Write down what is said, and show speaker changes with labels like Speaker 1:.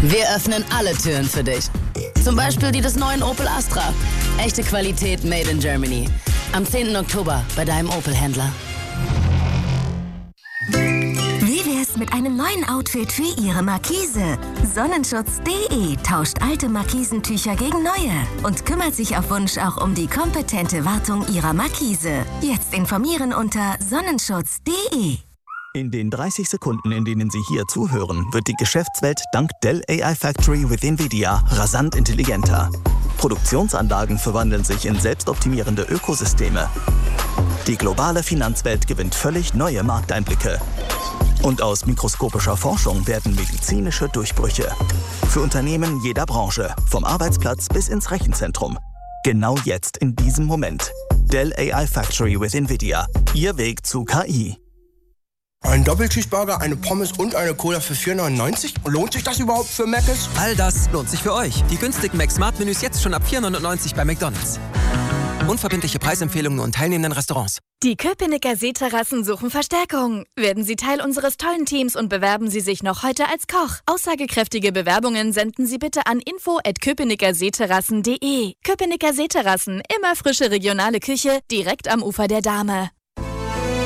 Speaker 1: Wir öffnen alle Türen für dich. Zum Beispiel die des neuen Opel Astra. Echte Qualität made in Germany. Am 10. Oktober bei deinem Opel-Händler.
Speaker 2: Wie wär's mit einem neuen Outfit für Ihre Markise? Sonnenschutz.de tauscht alte Markisentücher gegen neue und kümmert sich auf Wunsch auch um die kompetente Wartung Ihrer Markise. Jetzt informieren unter Sonnenschutz.de.
Speaker 3: In den 30 Sekunden, in denen Sie hier zuhören, wird die Geschäftswelt dank Dell AI Factory with NVIDIA rasant intelligenter. Produktionsanlagen verwandeln sich in selbstoptimierende Ökosysteme. Die globale Finanzwelt gewinnt völlig neue Markteinblicke. Und aus mikroskopischer Forschung werden medizinische Durchbrüche. Für Unternehmen jeder Branche, vom Arbeitsplatz bis ins Rechenzentrum. Genau jetzt, in diesem Moment. Dell AI Factory with NVIDIA. Ihr Weg zu KI.
Speaker 4: Ein Doppelcheeseburger, eine Pommes und eine Cola für 4,99? Lohnt sich das überhaupt für Mc's?
Speaker 5: All das lohnt sich für euch. Die günstigen Mac-Smart-Menüs jetzt schon ab 4,99 bei McDonald's. Unverbindliche Preisempfehlungen und teilnehmenden Restaurants.
Speaker 6: Die Köpenicker Seeterrassen suchen Verstärkung. Werden Sie Teil unseres tollen Teams und bewerben Sie sich noch heute als Koch. Aussagekräftige Bewerbungen senden Sie bitte an info@köpenickerseeterrassen.de. Köpenicker Seeterrassen, immer frische regionale Küche, direkt am Ufer der Dahme.